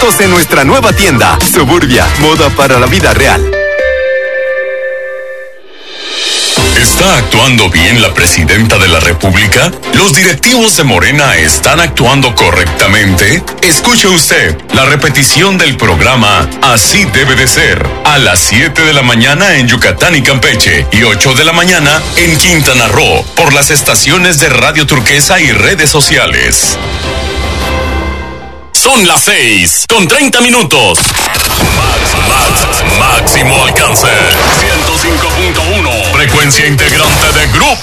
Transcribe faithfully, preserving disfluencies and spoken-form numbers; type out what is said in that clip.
juntos en nuestra nueva tienda. Suburbia, moda para la vida real. ¿Está actuando bien la presidenta de la República? ¿Los directivos de Morena están actuando correctamente? Escuche usted la repetición del programa Así debe de ser, a las siete de la mañana en Yucatán y Campeche y ocho de la mañana en Quintana Roo, por las estaciones de Radio Turquesa y redes sociales. Son las seis con treinta minutos. Max, Max, máximo alcance. ciento cinco punto uno. Frecuencia integrante de Grupo